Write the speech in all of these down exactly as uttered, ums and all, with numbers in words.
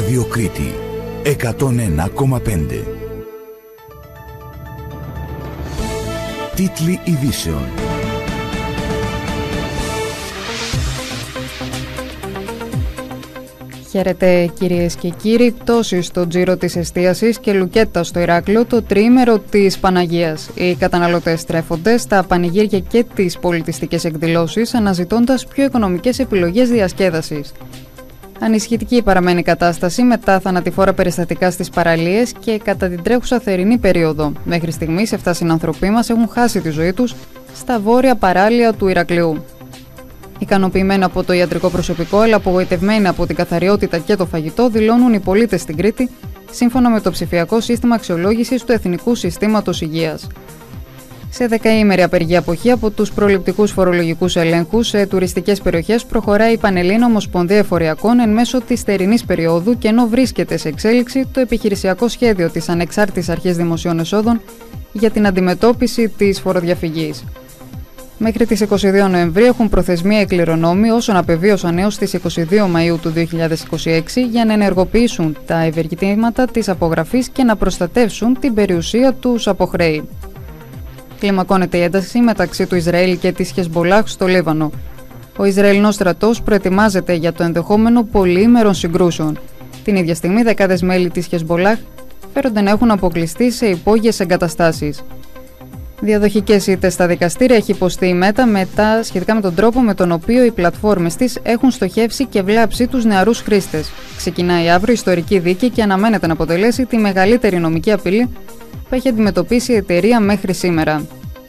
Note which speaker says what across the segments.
Speaker 1: Ράδιο Κρήτη εκατόν ένα κόμμα πέντε. Τίτλοι ειδήσεων.
Speaker 2: Χαίρετε κυρίες και κύριοι, πτώση στο τζίρο της εστίασης και λουκέτα στο Ηράκλειο το τριήμερο της Παναγίας. Οι καταναλωτές στρέφονται στα πανηγύρια και τις πολιτιστικές εκδηλώσεις αναζητώντας πιο οικονομικές επιλογές διασκέδασης. Ανησυχητική παραμένει η κατάσταση με τα θανατηφόρα περιστατικά στις παραλίες και κατά την τρέχουσα θερινή περίοδο. Μέχρι στιγμής επτά συνανθρωποί μας έχουν χάσει τη ζωή τους στα βόρεια παράλια του Ηρακλείου. Ικανοποιημένοι από το ιατρικό προσωπικό, αλλά απογοητευμένοι από την καθαριότητα και το φαγητό, δηλώνουν οι πολίτες στην Κρήτη, σύμφωνα με το ψηφιακό σύστημα αξιολόγησης του Εθνικού Συστήματος Υγείας. Σε δεκαήμερη απεργία αποχή από τους προληπτικούς φορολογικούς ελέγχους σε τουριστικές περιοχές, προχωράει η Πανελλήνια Ομοσπονδία Εφοριακών εν μέσω της θερινής περίοδου και ενώ βρίσκεται σε εξέλιξη το επιχειρησιακό σχέδιο της Ανεξάρτητης Αρχής Δημοσίων Εσόδων για την αντιμετώπιση της φοροδιαφυγής. Μέχρι τις είκοσι δύο Νοεμβρίου έχουν προθεσμία οι κληρονόμοι όσων απεβίωσαν έως τις είκοσι δύο Μαΐου του δύο χιλιάδες είκοσι έξι για να ενεργοποιήσουν τα ευεργετήματα της απογραφής και να προστατεύσουν την περιουσία τους από χρέη. Κλιμακώνεται η ένταση μεταξύ του Ισραήλ και της Χεσμπολάχ στο Λίβανο. Ο Ισραηλινός στρατός προετοιμάζεται για το ενδεχόμενο πολυήμερων συγκρούσεων. Την ίδια στιγμή, δεκάδες μέλη της Χεσμπολάχ φέρονται να έχουν αποκλειστεί σε υπόγειες εγκαταστάσεις. Διαδοχικές ήττες στα δικαστήρια έχει υποστεί η ΜΕΤΑ μετά σχετικά με τον τρόπο με τον οποίο οι πλατφόρμες της έχουν στοχεύσει και βλάψει τους νεαρούς χρήστες. Ξεκινάει αύριο ιστορική δίκη και αναμένεται να αποτελέσει τη μεγαλύτερη νομική απειλή που έχει αντιμετωπίσει η εταιρεία μέχρι σήμερα.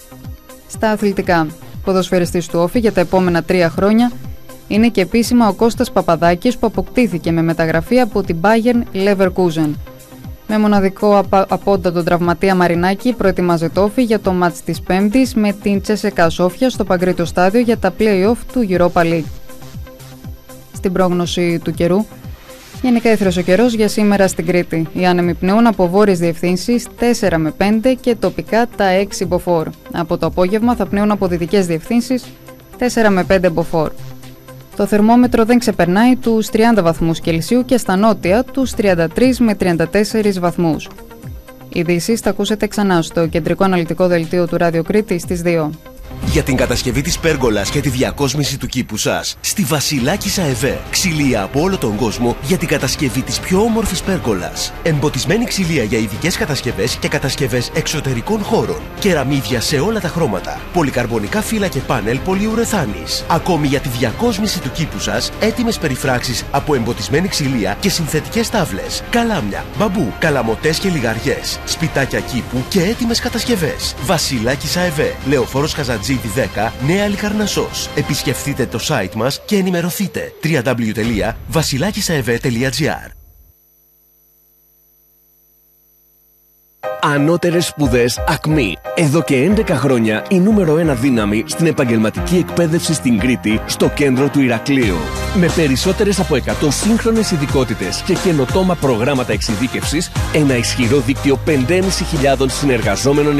Speaker 2: Στα αθλητικά, ποδοσφαιριστής του Όφη για τα επόμενα τρία χρόνια είναι και επίσημα ο Κώστας Παπαδάκης που αποκτήθηκε με μεταγραφή από την Bayern Leverkusen. Με μοναδικό απόντα τον τραυματία Μαρινάκη προετοιμάζεται Όφη για το μάτς της Πέμπτης με την Τσέσεκα Σόφια στο Παγκρίτιο Στάδιο για τα play-off του Europa League. Στην πρόγνωση του καιρού, γενικά ήθρος ο καιρός για σήμερα στην Κρήτη. Οι άνεμοι πνέουν από βόρειες διευθύνσεις τέσσερα με πέντε και τοπικά τα έξι μποφόρ. Από το απόγευμα θα πνέουν από δυτικές διευθύνσεις τέσσερα με πέντε μποφόρ. Το θερμόμετρο δεν ξεπερνάει τους τριάντα βαθμούς Κελσίου και στα νότια τους τριάντα τρεις με τριάντα τέσσερις βαθμούς. Ειδήσεις θα ακούσετε ξανά στο κεντρικό αναλυτικό δελτίο του Ράδιο Κρήτη στις δύο.
Speaker 3: Για την κατασκευή της πέργολας και τη διακόσμηση του κήπου σας, στη Βασιλάκης ΑΕΒΕ. Ξυλία από όλο τον κόσμο για την κατασκευή της πιο όμορφης πέργολας. Εμποτισμένη ξυλία για ειδικές κατασκευές και κατασκευές εξωτερικών χώρων. Κεραμίδια σε όλα τα χρώματα. Πολυκαρμπονικά φύλλα και πάνελ πολυουρεθάνης. Ακόμη για τη διακόσμηση του κήπου σας, έτοιμες περιφράξεις από εμποτισμένη ξυλία και συνθετικές τάβλες. Καλάμια, μπαμπού, καλαμοτές και λιγαριές. Σπιτάκια κήπου και έτοιμες κατασκευές. Βασιλάκης ΑΕΒΕ. Λεωφόρος Χαζατζίδη δέκα, Νέα Λικαρνασσός. Επισκεφτείτε το site μας και ενημερωθείτε. double-u double-u double-u τελεία βασιλάκισαεβέ τελεία τζι άρ.
Speaker 4: Ανώτερες σπουδές ΑΚΜΗ. Εδώ και έντεκα χρόνια η νούμερο ένα δύναμη στην επαγγελματική εκπαίδευση στην Κρήτη, στο κέντρο του Ηρακλείου. Με περισσότερες από εκατό σύγχρονες ειδικότητες και καινοτόμα προγράμματα εξειδίκευσης, ένα ισχυρό δίκτυο πέντε χιλιάδες πεντακόσιων συνεργαζόμενων